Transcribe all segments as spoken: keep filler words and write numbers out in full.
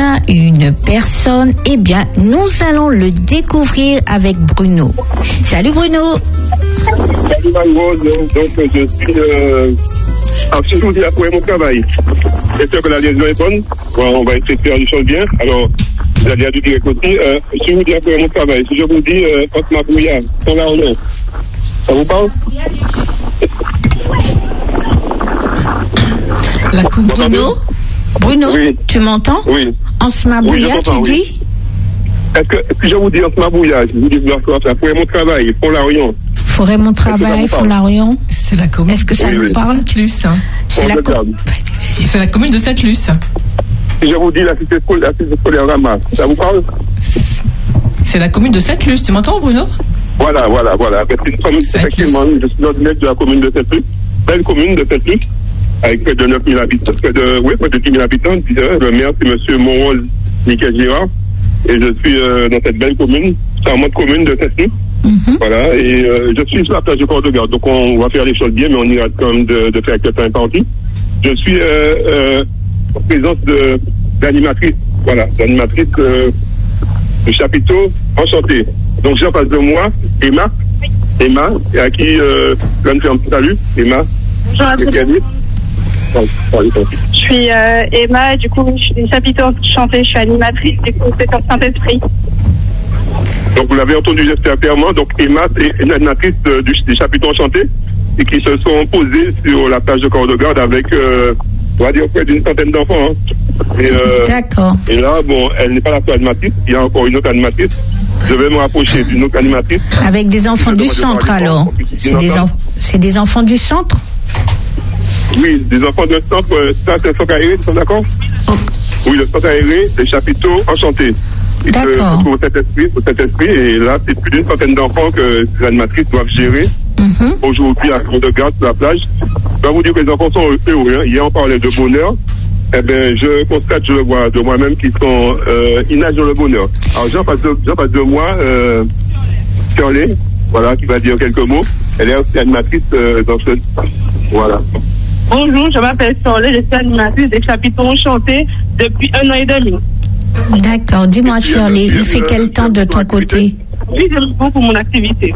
a une personne. Eh bien, nous allons le découvrir avec Bruno. Salut Bruno. Salut Margot, donc je suis... Euh... Alors si je vous dis après mon travail, j'espère que la liaison est bonne. Bon, on va essayer de faire les choses bien. Alors, vous allez à du direct aussi. Euh, si je vous dis après mon travail, si je vous dis euh, entre ma brouillard, son larron, ça vous parle? La coupe Bruno Bruno, oui. Tu m'entends? Oui. En ce mabouilla, oui, tu oui. dis? Est-ce que si je vous dis en ce mabouilla, je vous dis après mon travail, Font Larion. Forêt mon travail, Font Larion. C'est la commune. Est-ce que ça oui, vous oui. parle? Saint-Luce. C'est la, co- C'est la commune de Saint-Luce. Si je vous dis la cité scolaire, la cité scolaire Rama, ça vous parle? C'est la commune de Saint-Luce. Tu m'entends, Bruno? Voilà, voilà, voilà. Effectivement, je suis l'ordinaire de la commune de Saint-Luce. Belle commune de Saint-Luce, avec près de neuf mille habitants, près de, oui, près de dix mille habitants. Le maire, c'est M. Monrose Nickel Girard. Et je suis euh, dans cette belle commune, charmante commune de Saint-Luce. Mm-hmm. Voilà, et euh, je suis sur la plage de Corps-de-Garde. Donc on va faire les choses bien, mais on ira quand même de, de faire quelques impartis. Je suis euh, euh, en présence de d'animatrice, voilà, d'animatrice euh, du chapiteau Enchanté. Donc j'ai en face de moi Emma, Emma, à qui euh, je me fais un petit salut, Emma. Bonjour à tous. Je suis euh, Emma, du coup je suis chapiteau Enchanté, je suis animatrice du coup c'est en Saint-Esprit. Donc vous l'avez entendu, j'espère clairement. Donc Emma est une animatrice euh, du, du chapiteau Enchanté et qui se sont posés sur la plage de Corps-de-Garde avec, euh, on va dire, près d'une centaine d'enfants. Hein. Et, euh, D'accord. Et là, bon, elle n'est pas la seule animatrice, il y a encore une autre animatrice. Je vais me rapprocher d'une autre animatrice. Avec des enfants du centre alors? C'est des, enf- c'est des enfants du centre? Oui, des enfants du centre, euh, ça c'est le centre aéré, vous êtes d'accord? Oh. Oui, le centre aéré, c'est chapiteau Enchanté. Il se trouve au Saint-Esprit, au Saint-Esprit, et là, c'est plus d'une centaine d'enfants que les animatrices doivent gérer. Mm-hmm. Aujourd'hui, à Corps-de-Garde, sur la plage. Je dois vous dire que les enfants sont heureux, hein. Hier, on parlait de bonheur. Eh bien, je constate, je le vois de moi-même, qu'ils sont, euh, ils nagent dans le bonheur. Alors, j'en passe de, j'en passe de moi, euh, Shirley, voilà, qui va dire quelques mots. Elle est aussi animatrice, euh, dans ce, voilà. Bonjour, je m'appelle Shirley, je suis animatrice des chapiteaux Enchantés depuis un an et demi. D'accord. Dis-moi, Shirley, il fait quel temps de ton côté? Oui, j'aime beaucoup mon activité.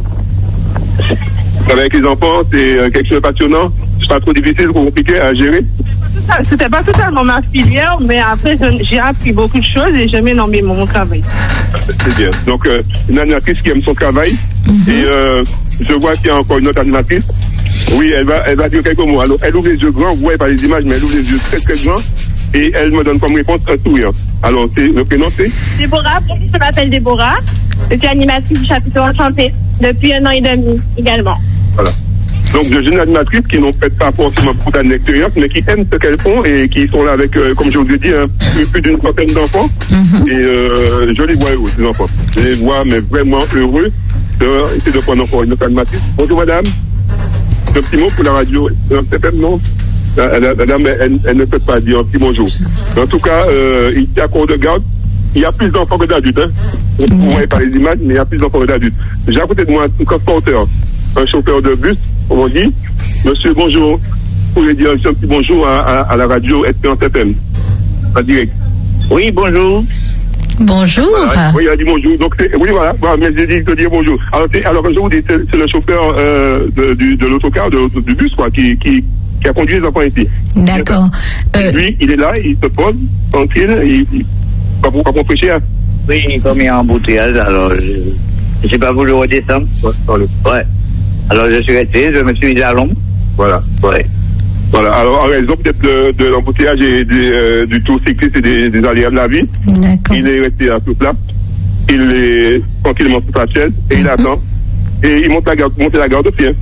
Avec les enfants, c'est quelque chose de passionnant. C'est pas trop difficile ou compliqué à gérer? C'était pas totalement ma filière, mais après, j'ai appris beaucoup de choses et j'aime énormément mon travail. C'est bien. Donc, euh, une animatrice qui aime son travail. Mm-hmm. Et euh, je vois qu'il y a encore une autre animatrice. Oui, elle va, elle va dire quelques mots. Alors, elle ouvre les yeux grands, vous voyez par les images, mais elle ouvre les yeux très très grands. Et elle me donne comme réponse un sourire. Alors, c'est, le prénom c'est Déborah, je m'appelle Déborah. Je suis animatrice du chapiteau Enchanté depuis un an et demi également. Voilà. Donc, de jeunes animatrices qui n'ont peut-être pas forcément beaucoup d'années d'expérience, mais qui aiment ce qu'elles font et qui sont là avec, euh, comme je vous ai dit, hein, plus, plus d'une centaine d'enfants. Mm-hmm. Et euh, je les vois heureux, ces enfants. Je les vois, mais vraiment heureux de essayer de prendre encore une autre animatrice. Bonjour, madame. Un petit mot pour la radio. C'est même non. Madame, elle, elle ne peut pas dire un petit bonjour. En tout cas, euh, ici à Corps-de-Garde, il y a plus d'enfants que d'adultes. Hein. Vous voyez par les images, mais il y a plus d'enfants que d'adultes. J'ai à côté de moi un transporteur, un chauffeur de bus, comme on dit. Monsieur, bonjour. Vous pouvez dire un petit bonjour à, à, à la radio Espérance F M. En direct. Oui, bonjour. Bonjour. Voilà, oui, il a dit bonjour. Donc, c'est, oui, voilà, voilà, mais j'ai dit de dire bonjour. Alors, c'est, alors je vous dis, c'est, c'est le chauffeur euh, de, du, de l'autocar, de, du bus, quoi, qui, qui, qui a conduit les enfants ici. D'accord. Euh... Lui, il est là, il se pose, tranquille, il, il pas pour pas prêcher. Hein. Oui, comme il y a un embouteillage, alors je n'ai pas voulu redescendre. Ouais. Alors je suis resté, je me suis mis à l'ombre. Voilà. Ouais. Voilà, alors en raison peut-être de, de l'embouteillage et des, euh, du tour cycliste et des, des aléas de la vie, d'accord. Il est resté à tout plat, il est tranquillement sur sa chaise et mm-hmm. il attend. Et il monte la garde, monte la garde au pied.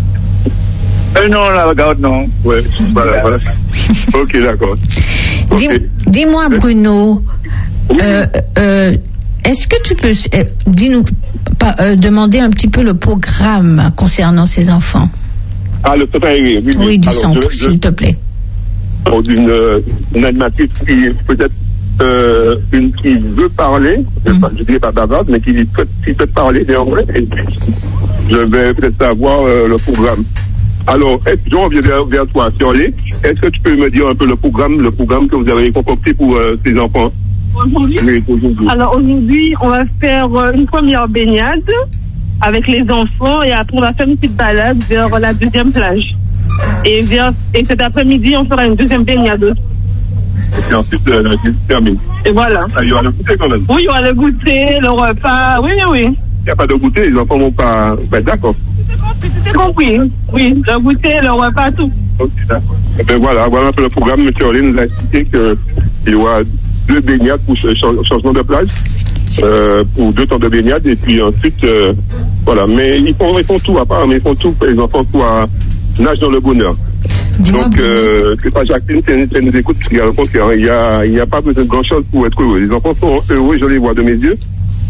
Euh, non, la garde, non. Ouais, voilà, voilà. Ok, d'accord. Dis, okay. Dis-moi, Bruno, oui. euh, euh, est-ce que tu peux, euh, dis-nous, pas, euh, demander un petit peu le programme concernant ces enfants? Ah, le centre aéré, oui. Oui, oui du alors, centre, je, s'il je, te plaît. Alors, d'une euh, une animatrice qui peut-être euh, une qui veut parler, mm. je ne dirais pas bavarde, mais qui peut, qui peut parler néanmoins. Je vais peut-être savoir euh, le programme. Alors, est-ce, je reviens vers, vers toi, Shirley. Est-ce que tu peux me dire un peu le programme, le programme que vous avez concocté pour euh, ces enfants? aujourd'hui. Oui, aujourd'hui. Alors aujourd'hui, on va faire euh, une première baignade avec les enfants et après on va faire une petite balade vers la deuxième plage. Et, vers, et cet après-midi, on fera une deuxième baignade aussi. Et ensuite, euh, la visite termine. Et voilà. Ah, il y aura le goûter quand même. Oui, il y aura le goûter, le repas. Oui, oui. Il n'y a pas de goûter, les enfants vont pas. Ben, d'accord. Tout est compris. Oui, le goûter, le repas, tout. Ok, d'accord. Et ben voilà, voilà un peu le programme. M. Orlin nous a expliqué qu'il y aura deux baignades pour ch- changement de plage, euh, pour deux temps de baignade, et puis ensuite, euh, voilà. Mais ils font, ils font tout à part, mais ils font tout pour les enfants pour euh, nage dans le bonheur. Dis-moi, Donc, Bruno. euh, c'est pas Jacqueline, c'est c'est nous écoute, qui a le contraire. Il y a, il y a pas besoin de grand chose pour être heureux. Les enfants sont heureux, je les vois de mes yeux.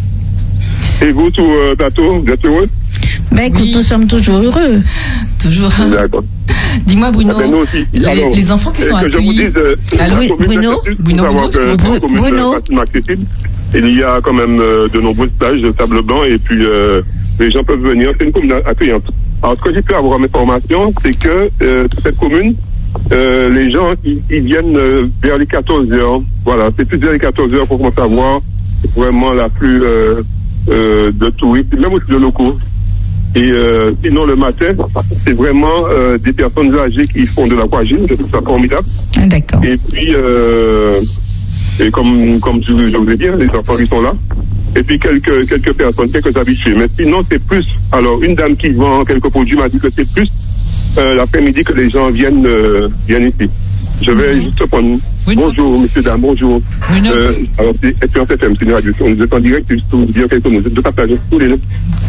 Et vous, tout euh, bateau, vous êtes heureux? Ben écoute, Oui. nous sommes toujours heureux. Toujours. D'accord. Dis-moi, Bruno, Ah ben, nous aussi. les, Alors, les enfants qui euh, sont que je vous accueillis. dise, euh, Allô, la oui, commune Bruno, de Saint-Just, Bruno, faut savoir Bruno, que Bruno, la commune Bruno. est facilement accessible. Il y a quand même euh, de nombreuses plages de sable blanc et puis euh, les gens peuvent venir. C'est une commune accueillante. Alors, ce que j'ai pu avoir en information, c'est que euh, cette commune, euh, les gens, ils, ils viennent euh, vers les quatorze heures. Voilà, c'est plus vers les quatorze heures pour commencer à voir vraiment la plus euh, euh, de touristes, même aussi de locaux. Et euh, sinon, le matin, c'est vraiment euh, des personnes âgées qui font de l'aquagym, je trouve ça formidable. Ah, d'accord. Et puis, euh, et comme, comme je, je vous ai dit, les enfants qui sont là. Et puis quelques, quelques personnes, quelques habitués. Mais sinon, c'est plus. Alors, une dame qui vend quelques produits m'a dit que c'est plus euh, l'après-midi que les gens viennent, euh, viennent ici. Je vais Mhm. juste prendre. Oui, Bonjour, monsieur, dame, bonjour. Oui, non. Euh, alors, c'est Espérance F M, c'est une radio. On est en direct, juste pour vous dire quelques mots. De partage, tous les deux.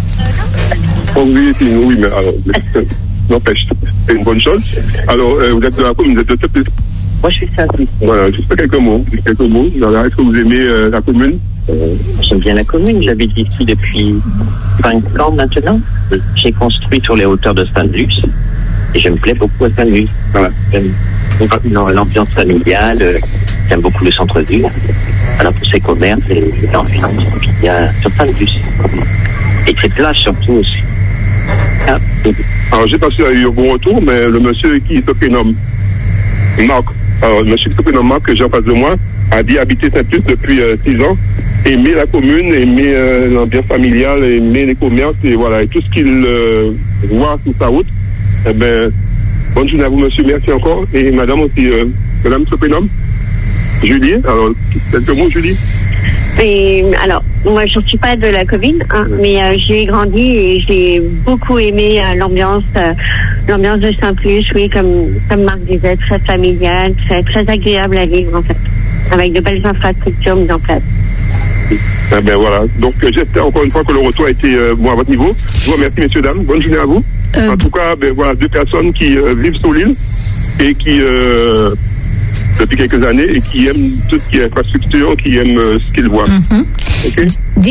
Oh, oui, c'est nous, oui, mais alors, euh, n'empêche, c'est une bonne chose. Alors, euh, vous êtes de la commune, vous êtes de Teplis. Moi, je suis Saint-Louis. Voilà, juste quelques mots. Juste quelques mots. Alors, est-ce que vous aimez euh, la commune? Euh, J'aime bien la commune. J'habite ici depuis cinq ans maintenant. J'ai construit sur les hauteurs de Saint-Luc. Et je me plais beaucoup à Saint-Luc. Voilà. J'aime non, l'ambiance familiale. euh, J'aime beaucoup le centre-ville. Alors, pour ses commerces et l'ambiance qu'il y a sur Saint-Luc. Et ses plages surtout aussi. Ah, et- Alors, j'ai pas su eu un bon retour, mais le monsieur qui se prénomme Marc, alors, le monsieur qui se prénomme Marc, que j'ai en face de moi, a dit habiter Saint-Luc depuis euh, six ans, aimer la commune, aimer euh, l'ambiance familiale, aimer les commerces, et voilà, et tout ce qu'il euh, voit sur sa route. Eh ben, bonne journée à vous, monsieur, merci encore. Et madame aussi, euh, madame se prénomme Julie. Alors, quelques mots, Julie? Et, alors, moi, je ne suis pas de la commune, hein, mais euh, j'ai grandi et j'ai beaucoup aimé euh, l'ambiance, euh, l'ambiance de Saint-Luc, oui, comme, comme Marc disait, très familiale, très, très agréable à vivre, en fait, avec de belles infrastructures mises en place. Eh ben voilà. Donc euh, j'espère encore une fois que le retour a été euh, bon à votre niveau. Je vous remercie, messieurs, dames. Bonne journée à vous. Euh, En tout cas, ben voilà, deux personnes qui euh, vivent sur l'île et qui euh, depuis quelques années et qui aiment tout ce qui est infrastructure, qui aiment euh, ce qu'ils voient. mhm. Ok?